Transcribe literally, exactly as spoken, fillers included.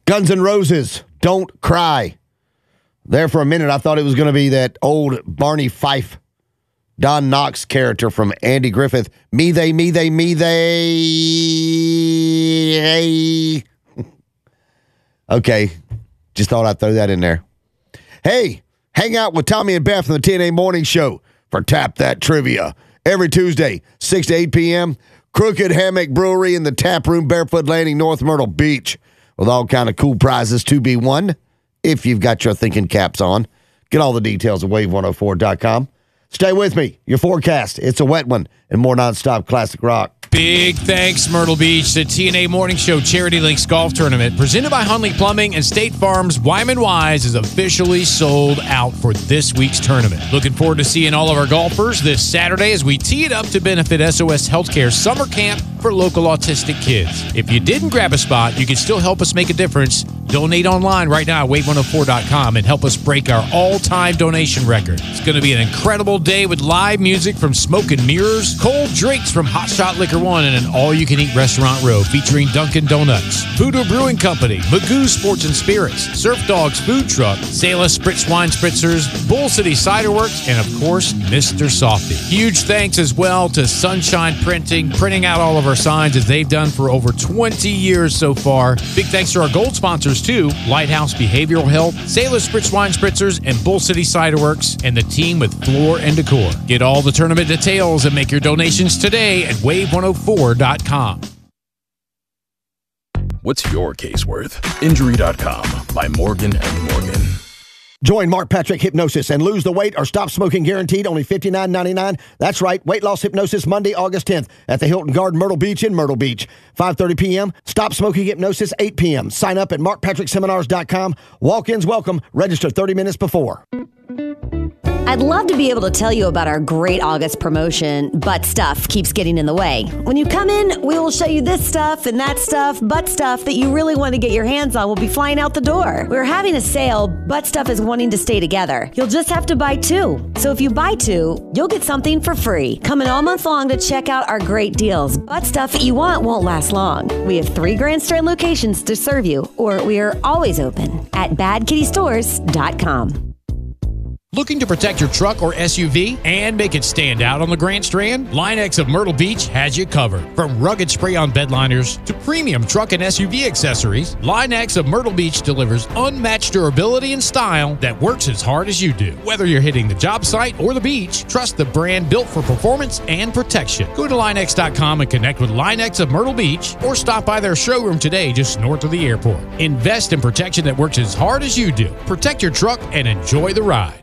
Guns N' Roses, Don't Cry. There for a minute, I thought it was going to be that old Barney Fife, Don Knotts character from Andy Griffith. Me, they, me, they, me, they. Hey. Okay, just thought I'd throw that in there. Hey, hang out with Tommy and Beth from the T N A Morning Show for Tap That Trivia. Every Tuesday, six to eight p.m., Crooked Hammock Brewery in the Tap Room, Barefoot Landing, North Myrtle Beach, with all kind of cool prizes to be won if you've got your thinking caps on. Get all the details at wave one oh four dot com. Stay with me. Your forecast, it's a wet one and more nonstop classic rock. Big thanks, Myrtle Beach. The T N A Morning Show Charity Links Golf Tournament, presented by Hunley Plumbing and State Farm's Wyman Wise, is officially sold out for this week's tournament. Looking forward to seeing all of our golfers this Saturday as we tee it up to benefit S O S Healthcare Summer Camp for local autistic kids. If you didn't grab a spot, you can still help us make a difference. Donate online right now at wave one oh four dot com and help us break our all-time donation record. It's going to be an incredible day with live music from Smoke and Mirrors, cold drinks from Hot Shot Liquor One, and an all-you-can-eat restaurant row featuring Dunkin' Donuts, Voodoo Brewing Company, Magoo Sports and Spirits, Surf Dogs Food Truck, Sailor Spritz Wine Spritzers, Bull City Cider Works, and, of course, Mister Softy. Huge thanks as well to Sunshine Printing, printing out all of our signs as they've done for over twenty years so far. Big thanks to our gold sponsors, too, Lighthouse Behavioral Health, Sailor Spritz Wine Spritzers, and Bull City Cider Works, and the team with Floor and Decor. Get all the tournament details and make your donations today at wave one oh four dot com. What's your case worth? Injury dot com by Morgan and Morgan. Join Mark Patrick Hypnosis and lose the weight or stop smoking guaranteed, only fifty-nine ninety-nine. That's right, weight loss hypnosis Monday, August tenth at the Hilton Garden Myrtle Beach in Myrtle Beach. five thirty p.m. Stop smoking hypnosis, eight p.m. Sign up at mark patrick seminars dot com. Walk-ins welcome. Register thirty minutes before. I'd love to be able to tell you about our great August promotion, but stuff keeps getting in the way. When you come in, we will show you this stuff and that stuff, but stuff that you really want to get your hands on will be flying out the door. We're having a sale, but stuff is wanting to stay together. You'll just have to buy two. So if you buy two, you'll get something for free. Come in all month long to check out our great deals, but stuff that you want won't last long. We have three Grand Strand locations to serve you, or we are always open at bad kitty stores dot com. Looking to protect your truck or S U V and make it stand out on the Grand Strand? Line-X of Myrtle Beach has you covered. From rugged spray-on bed liners to premium truck and S U V accessories, Line-X of Myrtle Beach delivers unmatched durability and style that works as hard as you do. Whether you're hitting the job site or the beach, trust the brand built for performance and protection. Go to line x dot com and connect with Line-X of Myrtle Beach, or stop by their showroom today just north of the airport. Invest in protection that works as hard as you do. Protect your truck and enjoy the ride.